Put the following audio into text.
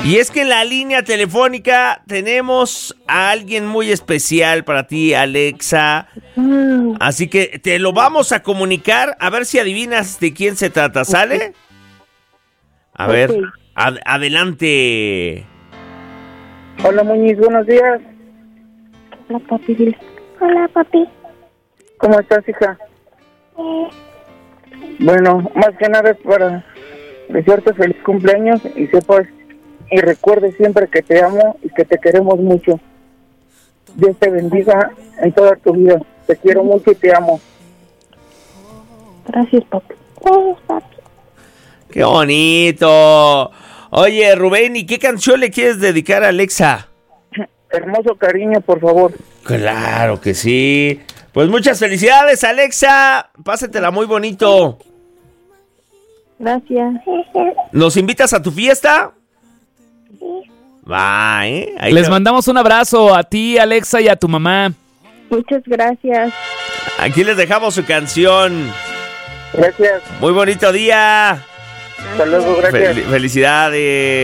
Y es que en la línea telefónica tenemos a alguien muy especial para ti, Alexa. Así que te lo vamos a comunicar, a ver si adivinas de quién se trata, ¿sale? A ver, adelante. Hola, Muñiz, buenos días. Hola, papi, dile. Hola, papi. ¿Cómo estás, hija? Bueno, más que nada es para desearte feliz cumpleaños y sepas y recuerdes siempre que te amo y que te queremos mucho. Dios te bendiga en toda tu vida. Te quiero mucho y te amo. Gracias, papi. Gracias, papi. ¡Qué bonito! Oye, Rubén, ¿y qué canción le quieres dedicar a Alexa? Hermoso cariño, por favor. Claro que sí. Pues muchas felicidades, Alexa. Pásatela muy bonito. Gracias. ¿Nos invitas a tu fiesta? Va, ¿eh? Ahí Les mandamos un abrazo a ti, Alexa, y a tu mamá. Muchas gracias. Aquí les dejamos su canción. Gracias. Muy bonito día. Hasta luego, gracias. Felicidades.